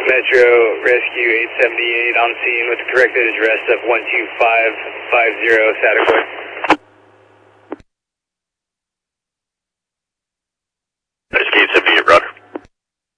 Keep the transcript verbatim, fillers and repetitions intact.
Metro Rescue eight seventy-eight on scene with the corrected address of one two five five zero Saticoy.